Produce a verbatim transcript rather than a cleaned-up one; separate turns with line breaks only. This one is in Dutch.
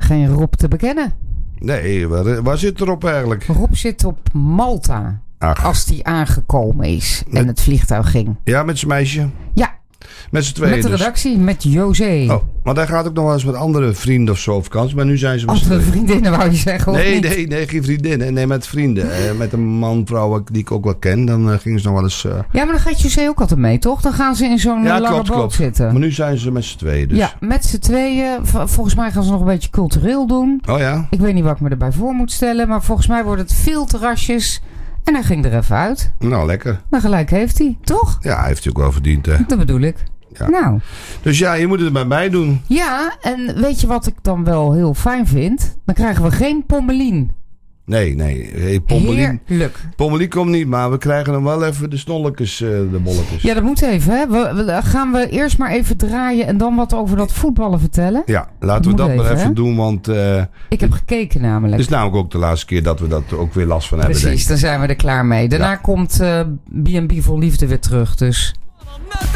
geen Rob te bekennen.
Nee, waar, waar zit Rob eigenlijk?
Rob zit op Malta.
Ach.
Als die aangekomen is
Met,
en het vliegtuig ging.
Ja, met zijn meisje?
Ja.
Met z'n tweeën
Met de
dus.
redactie, met José.
Oh, want hij gaat ook nog wel eens met andere vrienden of zo op vakantie. Maar nu zijn ze met
Andere vriendinnen wou je zeggen, of
Nee,
niet?
nee, nee, geen vriendinnen. Nee, met vrienden. Eh, met een man, vrouw die ik ook wel ken. Dan uh, gingen ze nog wel eens... Uh...
Ja, maar dan gaat José ook altijd mee, toch? Dan gaan ze in zo'n
ja,
lange
klopt,
boot
klopt.
zitten.
Maar nu zijn ze met z'n tweeën dus.
Ja, met z'n tweeën. V- volgens mij gaan ze nog een beetje cultureel doen.
Oh ja?
Ik weet niet wat ik me erbij voor moet stellen. Maar volgens mij wordt het veel terrasjes. En hij ging er even uit.
Nou, lekker.
Maar gelijk heeft hij, toch?
Ja, hij heeft hij ook wel verdiend, hè.
Dat bedoel ik.
Ja.
Nou.
Dus ja, je moet het bij mij doen.
Ja, en weet je wat ik dan wel heel fijn vind? Dan krijgen we geen pommelien.
Nee, nee. Hey, pommelien.
Heerlijk.
Pommelien komt niet, maar we krijgen dan wel even de snolletjes, uh, de bolletjes.
Ja, dat moet even, hè. We, we, gaan we eerst maar even draaien en dan wat over dat voetballen vertellen?
Ja, laten we dat
even,
maar even
hè?
doen, want... Uh,
ik heb gekeken namelijk.
Het is namelijk ook de laatste keer dat we dat ook weer last van hebben.
Precies, dan zijn we er klaar mee. Daarna
ja.
komt uh, B en B Vol Liefde weer terug, dus...